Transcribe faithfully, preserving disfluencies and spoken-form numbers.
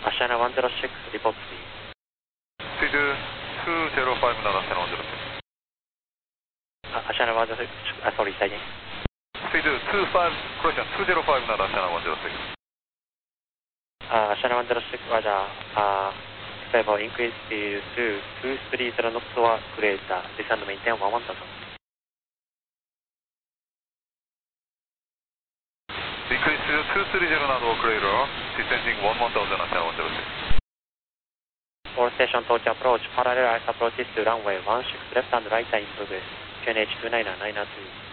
Ashana one zero six, report please. Speed two zero five nine, Ashana one zero six. Uh, Ashana one zero six, uh, sorry, say again. Speed two five, correction, two zero five nine, Ashana one zero six. Uh, Ashana one zero six, Roger. Uh, Stable increase speed to two three zero knots or greater. Descend and maintain one one thousand. Increase to two three zero knot or greater. Descending one one thousand, Ashana one zero six. All station Tokyo approach. Parallel ice approaches to runway one six left and right in progress. Q N H two nine nine two.